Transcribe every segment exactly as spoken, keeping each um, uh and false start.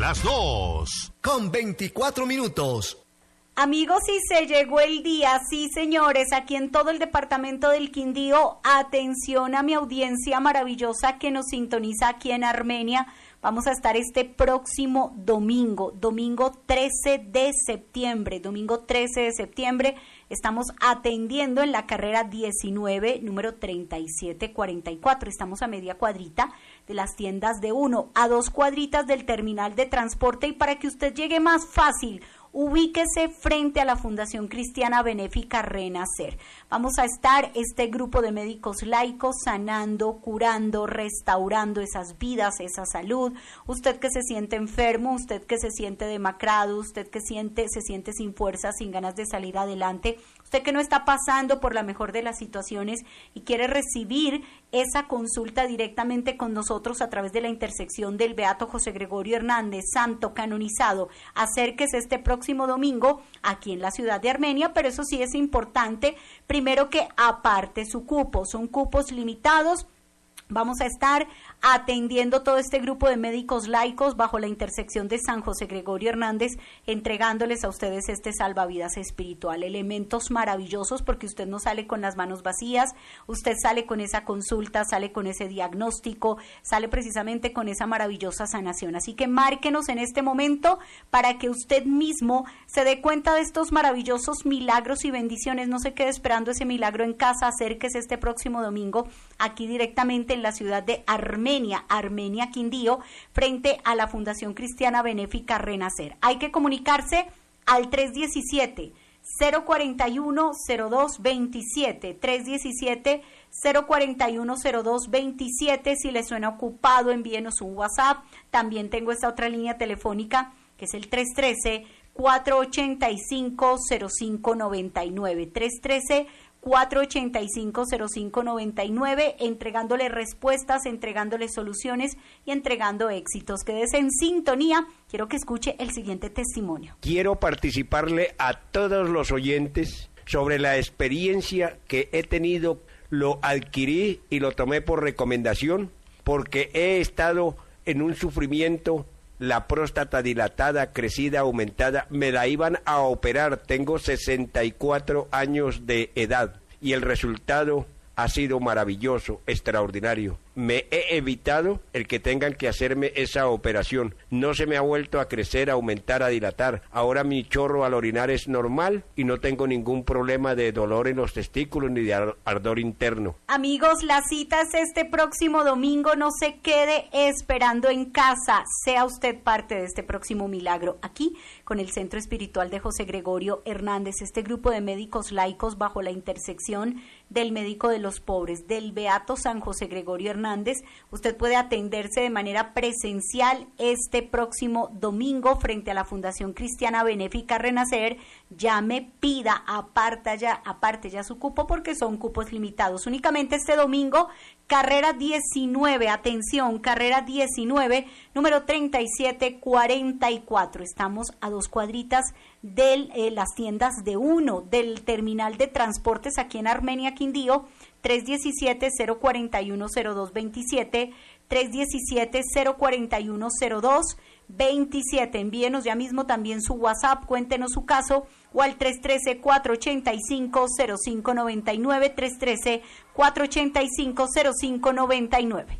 las dos, con veinticuatro minutos. Amigos, y se llegó el día, sí señores, aquí en todo el departamento del Quindío, atención a mi audiencia maravillosa que nos sintoniza aquí en Armenia. Vamos a estar este próximo domingo, domingo trece de septiembre, domingo trece de septiembre, estamos atendiendo en la carrera diecinueve, número treinta y siete cuarenta y cuatro, estamos a media cuadrita de las tiendas de uno, a dos cuadritas del terminal de transporte, y para que usted llegue más fácil, ubíquese frente a la Fundación Cristiana Benéfica Renacer. Vamos a estar este grupo de médicos laicos sanando, curando, restaurando esas vidas, esa salud. Usted que se siente enfermo, usted que se siente demacrado, usted que siente, se siente sin fuerza, sin ganas de salir adelante, usted que no está pasando por la mejor de las situaciones y quiere recibir esa consulta directamente con nosotros a través de la intersección del Beato José Gregorio Hernández, santo canonizado, acérquese este próximo domingo aquí en la ciudad de Armenia, pero eso sí es importante, primero que aparte su cupo, son cupos limitados. Vamos a estar atendiendo todo este grupo de médicos laicos bajo la intersección de San José Gregorio Hernández, entregándoles a ustedes este salvavidas espiritual, elementos maravillosos, porque usted no sale con las manos vacías, usted sale con esa consulta, sale con ese diagnóstico, sale precisamente con esa maravillosa sanación. Así que márquenos en este momento para que usted mismo se dé cuenta de estos maravillosos milagros y bendiciones. No se quede esperando ese milagro en casa, acérquese este próximo domingo aquí directamente en la ciudad de Armenia, Armenia Quindío, frente a la Fundación Cristiana Benéfica Renacer. Hay que comunicarse al tres diecisiete, cero cuarenta y uno, cero dos veintisiete, tres diecisiete, cero cuarenta y uno, cero dos veintisiete. Si le suena ocupado, envíenos un WhatsApp. También tengo esta otra línea telefónica que es el tres uno tres, cuatro ocho cinco, cero cinco nueve nueve, tres uno tres, cuatro ocho cinco, cero cinco nueve nueve, entregándole respuestas, entregándole soluciones y entregando éxitos. Quédese en sintonía, quiero que escuche el siguiente testimonio. Quiero participarle a todos los oyentes sobre la experiencia que he tenido. Lo adquirí y lo tomé por recomendación porque he estado en un sufrimiento, la próstata dilatada, crecida, aumentada, me la iban a operar, tengo sesenta y cuatro años de edad y el resultado ha sido maravilloso, extraordinario. Me he evitado el que tengan que hacerme esa operación. No se me ha vuelto a crecer, a aumentar, a dilatar. Ahora mi chorro al orinar es normal y no tengo ningún problema de dolor en los testículos ni de ardor interno. Amigos, la cita es este próximo domingo. No se quede esperando en casa. Sea usted parte de este próximo milagro aquí con el Centro Espiritual de José Gregorio Hernández, este grupo de médicos laicos bajo la intersección del médico de los pobres, del Beato San José Gregorio Hernández. Usted puede atenderse de manera presencial este próximo domingo frente a la Fundación Cristiana Benéfica Renacer. Llame, pida, aparta ya, aparte ya su cupo porque son cupos limitados. Únicamente este domingo, carrera diecinueve, atención, carrera diecinueve, número treinta y siete cuarenta y cuatro. Estamos a dos cuadritas de eh, las tiendas de uno, del terminal de transportes aquí en Armenia Quindío, tres diecisiete, cero cuarenta y uno, cero dos veintisiete, tres diecisiete, cero cuarenta y uno, cero dos veintisiete. Envíenos ya mismo también su WhatsApp, cuéntenos su caso, o al tres uno tres, cuatro ocho cinco, cero cinco nueve nueve, tres uno tres, cuatro ocho cinco, cero cinco nueve nueve.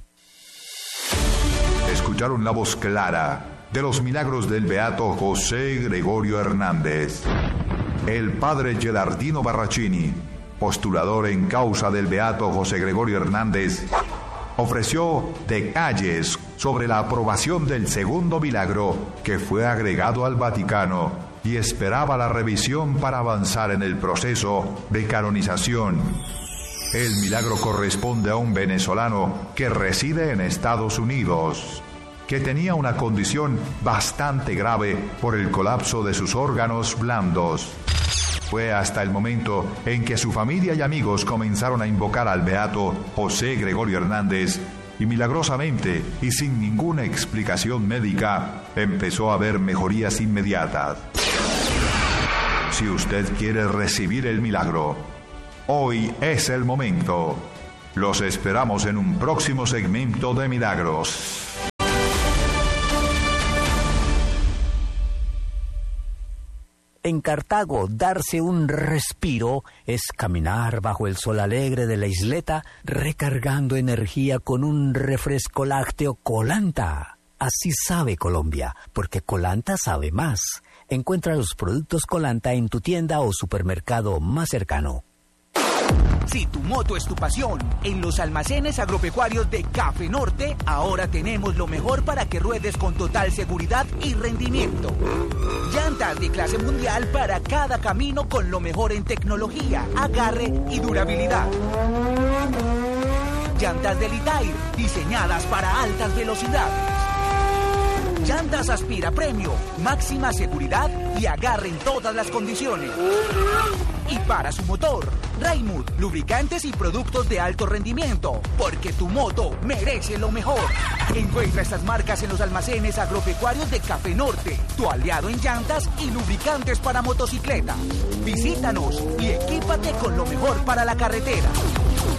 Escucharon la voz clara de los milagros del Beato José Gregorio Hernández. El padre Gelardino Barracini, postulador en causa del Beato José Gregorio Hernández, ofreció detalles sobre la aprobación del segundo milagro que fue agregado al Vaticano y esperaba la revisión para avanzar en el proceso de canonización. El milagro corresponde a un venezolano que reside en Estados Unidos, que tenía una condición bastante grave por el colapso de sus órganos blandos. Fue hasta el momento en que su familia y amigos comenzaron a invocar al Beato José Gregorio Hernández y milagrosamente y sin ninguna explicación médica empezó a ver mejorías inmediatas. Si usted quiere recibir el milagro, hoy es el momento. Los esperamos en un próximo segmento de Milagros. En Cartago, darse un respiro es caminar bajo el sol alegre de la isleta, recargando energía con un refresco lácteo Colanta. Así sabe Colombia, porque Colanta sabe más. Encuentra los productos Colanta en tu tienda o supermercado más cercano. Si tu moto es tu pasión, en los almacenes agropecuarios de Café Norte, ahora tenemos lo mejor para que ruedes con total seguridad y rendimiento. Llantas de clase mundial para cada camino con lo mejor en tecnología, agarre y durabilidad. Llantas de Litair, diseñadas para altas velocidades. Llantas Aspira Premio, máxima seguridad y agarre en todas las condiciones. Y para su motor, Raimund, lubricantes y productos de alto rendimiento, porque tu moto merece lo mejor. Encuentra estas marcas en los almacenes agropecuarios de Café Norte, tu aliado en llantas y lubricantes para motocicleta. Visítanos y equípate con lo mejor para la carretera.